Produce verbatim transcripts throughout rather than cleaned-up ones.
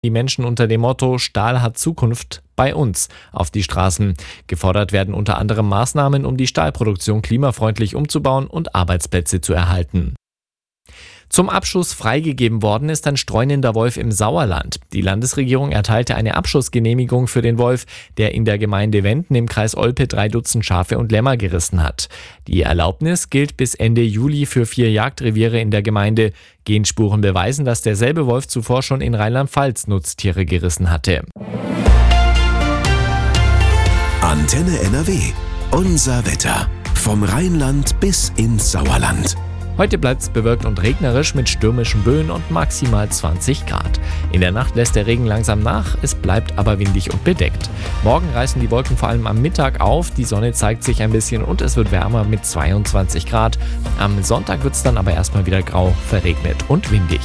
Die Menschen unter dem Motto Stahl hat Zukunft bei uns auf die Straßen. Gefordert werden unter anderem Maßnahmen, um die Stahlproduktion klimafreundlich umzubauen und Arbeitsplätze zu erhalten. Zum Abschuss freigegeben worden ist ein streunender Wolf im Sauerland. Die Landesregierung erteilte eine Abschussgenehmigung für den Wolf, der in der Gemeinde Wenden im Kreis Olpe drei Dutzend Schafe und Lämmer gerissen hat. Die Erlaubnis gilt bis Ende Juli für vier Jagdreviere in der Gemeinde. Genspuren beweisen, dass derselbe Wolf zuvor schon in Rheinland-Pfalz Nutztiere gerissen hatte. Antenne N R W. Unser Wetter. Vom Rheinland bis ins Sauerland. Heute bleibt es bewölkt und regnerisch mit stürmischen Böen und maximal zwanzig Grad. In der Nacht lässt der Regen langsam nach, es bleibt aber windig und bedeckt. Morgen reißen die Wolken vor allem am Mittag auf, die Sonne zeigt sich ein bisschen und es wird wärmer mit zweiundzwanzig Grad. Am Sonntag wird es dann aber erstmal wieder grau, verregnet und windig.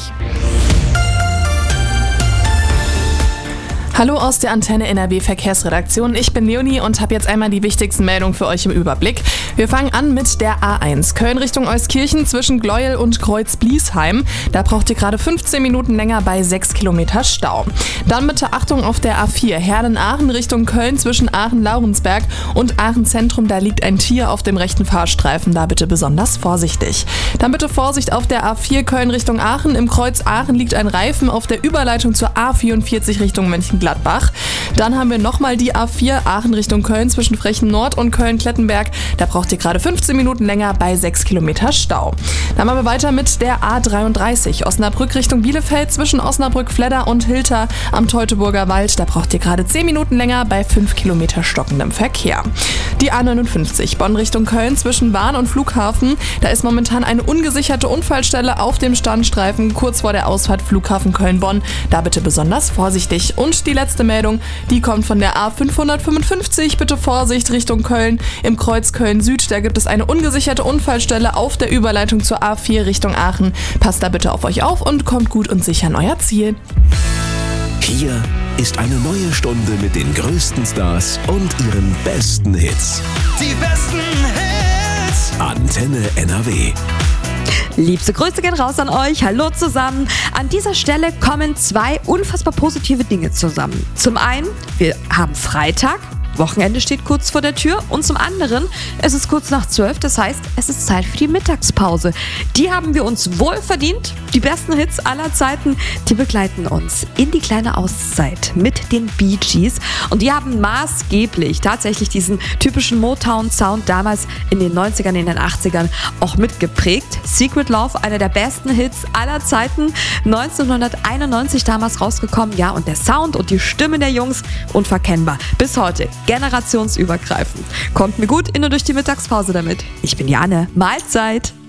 Hallo aus der Antenne N R W Verkehrsredaktion. Ich bin Leonie und habe jetzt einmal die wichtigsten Meldungen für euch im Überblick. Wir fangen an mit der A eins. Köln Richtung Euskirchen zwischen Gleuel und Kreuz-Bliesheim. Da braucht ihr gerade fünfzehn Minuten länger bei sechs Kilometer Stau. Dann bitte Achtung auf der A vier. Herlen-Aachen Richtung Köln zwischen Aachen-Laurensberg und Aachen-Zentrum. Da liegt ein Tier auf dem rechten Fahrstreifen. Da bitte besonders vorsichtig. Dann bitte Vorsicht auf der A vier Köln Richtung Aachen. Im Kreuz Aachen liegt ein Reifen auf der Überleitung zur A vierundvierzig Richtung Mönchengladbach. Gladbach. Dann haben wir nochmal die A vier Aachen Richtung Köln zwischen Frechen Nord und Köln-Klettenberg. Da braucht ihr gerade fünfzehn Minuten länger bei sechs Kilometer Stau. Dann machen wir weiter mit der A dreiunddreißig. Osnabrück Richtung Bielefeld zwischen Osnabrück, Fledder und Hilter am Teutoburger Wald. Da braucht ihr gerade zehn Minuten länger bei fünf Kilometer stockendem Verkehr. Die A neunundfünfzig Bonn Richtung Köln zwischen Bahn und Flughafen. Da ist momentan eine ungesicherte Unfallstelle auf dem Standstreifen kurz vor der Ausfahrt Flughafen Köln-Bonn. Da bitte besonders vorsichtig. Und die letzte Meldung, die kommt von der A fünfhundertfünfundfünfzig. Bitte Vorsicht Richtung Köln. Im Kreuz Köln-Süd, da gibt es eine ungesicherte Unfallstelle auf der Überleitung zur A vier Richtung Aachen. Passt da bitte auf euch auf und kommt gut und sicher an euer Ziel. Hier ist eine neue Stunde mit den größten Stars und ihren besten Hits. Die besten Hits. Antenne N R W. Liebste Grüße gehen raus an euch. Hallo zusammen. An dieser Stelle kommen zwei unfassbar positive Dinge zusammen. Zum einen, wir haben Freitag. Wochenende steht kurz vor der Tür und zum anderen, es ist kurz nach zwölf, das heißt, es ist Zeit für die Mittagspause. Die haben wir uns wohl verdient. Die besten Hits aller Zeiten, die begleiten uns in die kleine Auszeit mit den Bee Gees und die haben maßgeblich tatsächlich diesen typischen Motown-Sound damals in den neunzigern, in den achtzigern auch mitgeprägt. Secret Love, einer der besten Hits aller Zeiten, neunzehnhunderteinundneunzig damals rausgekommen, ja, und der Sound und die Stimme der Jungs unverkennbar. Bis heute. Generationsübergreifend. Kommt mir gut in und durch die Mittagspause damit. Ich bin Jane. Mahlzeit!